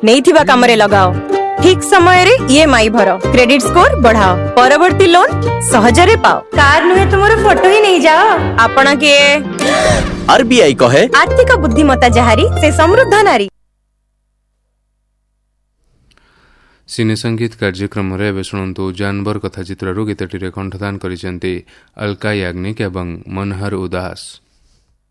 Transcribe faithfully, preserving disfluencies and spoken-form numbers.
नैथिबा कामरे लगाओ। ठीक समय रे ईएमआई भरो, क्रेडिट स्कोर बढ़ाओ, परवर्ती लोन सहजरे पाओ। कार नुहे तुमरो फोटो ही नहीं जाओ। आपण के आरबीआई कहे आर्थिक बुद्धिमत्ता जहारी से समृद्ध नारी। सिने संगीत कार्यक्रम रे एबे शुणु जानवर कथा चित्रु गीतटी कंठदान करिसेंती अलका याग्निक एवं मनहर उदास।